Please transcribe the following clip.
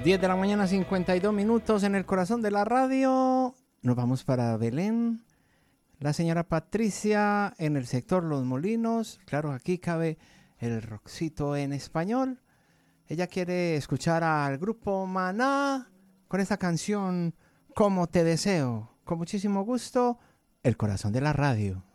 10 de la mañana, 52 minutos en el corazón de la radio. Nos vamos para Belén. La señora Patricia en el sector Los Molinos. Claro, aquí cabe el rockcito en español. Ella quiere escuchar al grupo Maná con esta canción Como te deseo. Con muchísimo gusto, el corazón de la radio.